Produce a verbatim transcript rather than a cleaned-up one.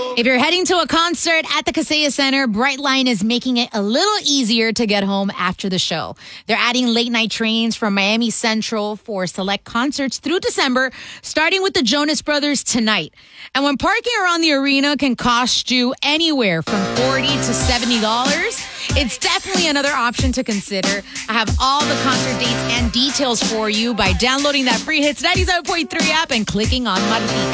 If you're heading to a concert at the Kaseya Center, Brightline is making it a little easier to get home after the show. They're adding late night trains from Miami Central for select concerts through December, starting with the Jonas Brothers tonight. And when parking around the arena can cost you anywhere from forty dollars to seventy dollars, it's definitely another option to consider. I have all the concert dates and details for you by downloading that free Hits ninety-seven point three app and clicking on Marti.